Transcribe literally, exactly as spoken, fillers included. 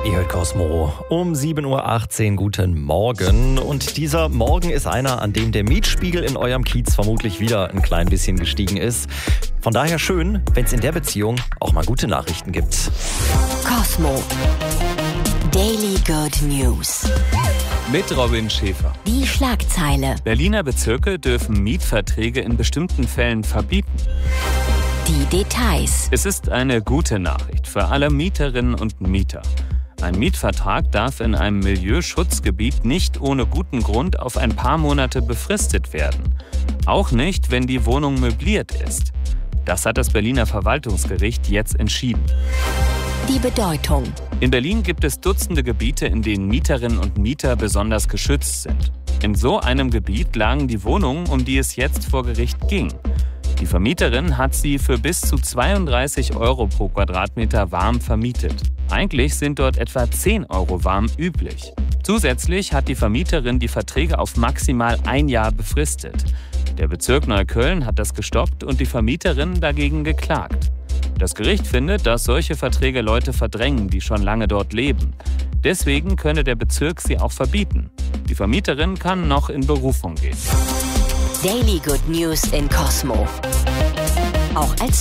Ihr hört Cosmo um sieben Uhr achtzehn. Guten Morgen. Und dieser Morgen ist einer, an dem der Mietspiegel in eurem Kiez vermutlich wieder ein klein bisschen gestiegen ist. Von daher schön, wenn es in der Beziehung auch mal gute Nachrichten gibt. Cosmo Daily Good News. Mit Robin Schäfer. Die Schlagzeile. Berliner Bezirke dürfen Mietverträge in bestimmten Fällen verbieten. Die Details. Es ist eine gute Nachricht für alle Mieterinnen und Mieter. Ein Mietvertrag darf in einem Milieuschutzgebiet nicht ohne guten Grund auf ein paar Monate befristet werden. Auch nicht, wenn die Wohnung möbliert ist. Das hat das Berliner Verwaltungsgericht jetzt entschieden. Die Bedeutung. In Berlin gibt es Dutzende Gebiete, in denen Mieterinnen und Mieter besonders geschützt sind. In so einem Gebiet lagen die Wohnungen, um die es jetzt vor Gericht ging. Die Vermieterin hat sie für bis zu zweiunddreißig Euro pro Quadratmeter warm vermietet. Eigentlich sind dort etwa zehn Euro warm üblich. Zusätzlich hat die Vermieterin die Verträge auf maximal ein Jahr befristet. Der Bezirk Neukölln hat das gestoppt und die Vermieterin dagegen geklagt. Das Gericht findet, dass solche Verträge Leute verdrängen, die schon lange dort leben. Deswegen könne der Bezirk sie auch verbieten. Die Vermieterin kann noch in Berufung gehen. Daily Good News in Cosmo. Auch als